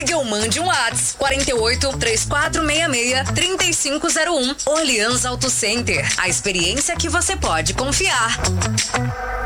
Eu mande um WhatsApp 48 3466 3501. Orleans Auto Center. A experiência que você pode confiar.